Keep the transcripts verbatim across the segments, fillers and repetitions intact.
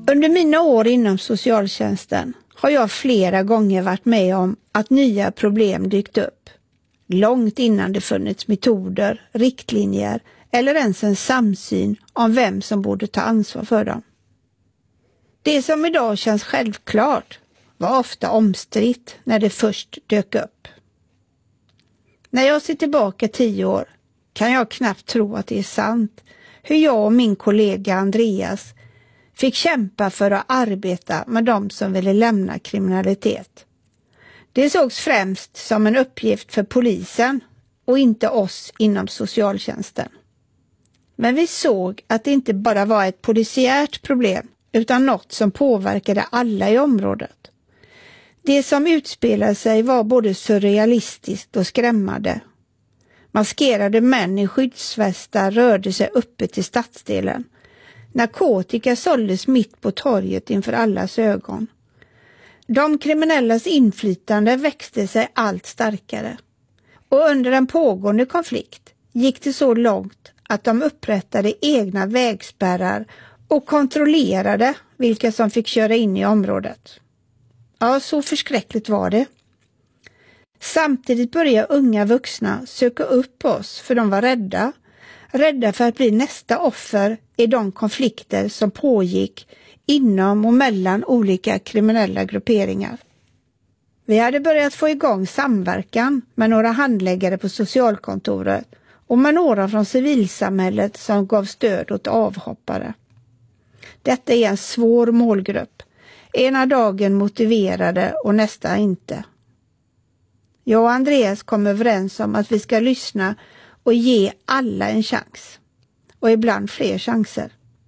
Under mina år inom socialtjänsten har jag flera gånger varit med om att nya problem dykt upp. Långt innan det funnits metoder, riktlinjer eller ens en samsyn om vem som borde ta ansvar för dem. Det som idag känns självklart var ofta omstritt när det först dök upp. När jag ser tillbaka tio år kan jag knappt tro att det är sant hur jag och min kollega Andreas fick kämpa för att arbeta med de som ville lämna kriminalitet. Det sågs främst som en uppgift för polisen och inte oss inom socialtjänsten. Men vi såg att det inte bara var ett polisiärt problem utan något som påverkade alla i området. Det som utspelade sig var både surrealistiskt och skrämmande. Maskerade män i skyddsvästar rörde sig uppe till stadsdelen. Narkotika såldes mitt på torget inför allas ögon. De kriminellas inflytande växte sig allt starkare. Och under en pågående konflikt gick det så långt att de upprättade egna vägspärrar och kontrollerade vilka som fick köra in i området. Ja, så förskräckligt var det. Samtidigt började unga vuxna söka upp oss för de var rädda. Rädda för att bli nästa offer i de konflikter som pågick inom och mellan olika kriminella grupperingar. Vi hade börjat få igång samverkan med några handläggare på socialkontoret och med några från civilsamhället som gav stöd åt avhoppare. Detta är en svår målgrupp. Ena dagen motiverade och nästa inte. Jag och Andreas kom överens om att vi ska lyssna och ge alla en chans. Och ibland fler chanser.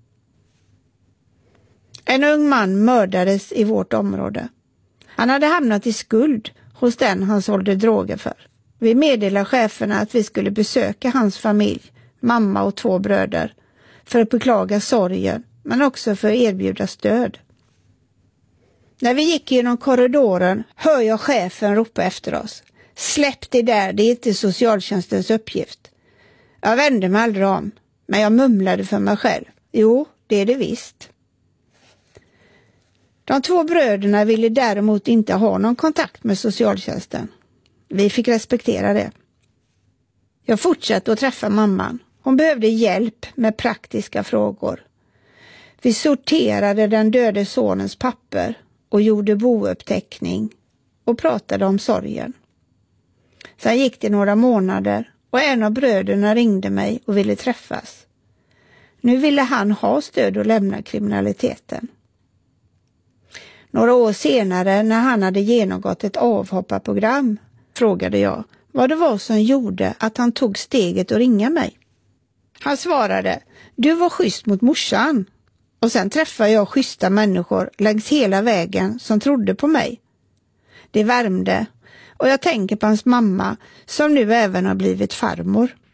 En ung man mördades i vårt område. Han hade hamnat i skuld hos den han sålde droger för. Vi meddelade cheferna att vi skulle besöka hans familj, mamma och två bröder, för att beklaga sorgen men också för att erbjuda stöd. När vi gick genom korridoren hör jag chefen ropa efter oss. Släpp det där, det är inte socialtjänstens uppgift. Jag vände mig aldrig om, men jag mumlade för mig själv. Jo, det är det visst. De två bröderna ville däremot inte ha någon kontakt med socialtjänsten. Vi fick respektera det. Jag fortsatte att träffa mamman. Hon behövde hjälp med praktiska frågor. Vi sorterade den döde sonens papper och gjorde bouppteckning och pratade om sorgen. Sen gick det några månader och en av bröderna ringde mig och ville träffas. Nu ville han ha stöd att lämna kriminaliteten. Några år senare när han hade genomgått ett avhopparprogram frågade jag vad det var som gjorde att han tog steget att ringa mig. Han svarade, du var schysst mot morsan. Och sen träffade jag schyssta människor längs hela vägen som trodde på mig. Det värmde och jag tänker på hans mamma som nu även har blivit farmor.